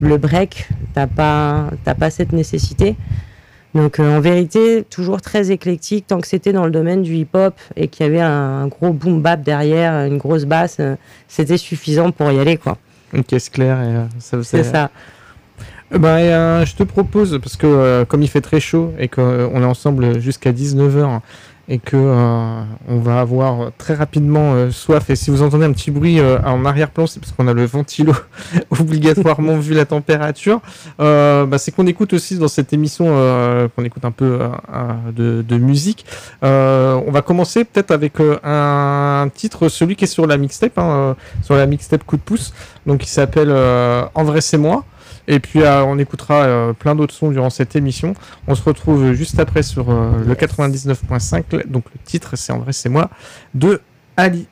le break, t'as pas cette nécessité. Donc en vérité, toujours très éclectique, tant que c'était dans le domaine du hip-hop et qu'il y avait un gros boom bap derrière, une grosse basse, c'était suffisant pour y aller, quoi. Une caisse claire et c'est ça. Je te propose, parce que comme il fait très chaud et qu'on est ensemble jusqu'à 19h et que on va avoir très rapidement soif, et si vous entendez un petit bruit en arrière-plan, c'est parce qu'on a le ventilo obligatoirement vu la température, c'est qu'on écoute aussi dans cette émission, qu'on écoute un peu de musique. On va commencer peut-être avec un titre, celui qui est sur la mixtape, sur la mixtape Coup de pouce, donc il s'appelle En vrai c'est moi. Et puis on écoutera plein d'autres sons durant cette émission. On se retrouve juste après sur le 99.5. Donc le titre, c'est En vrai c'est moi, de Ali.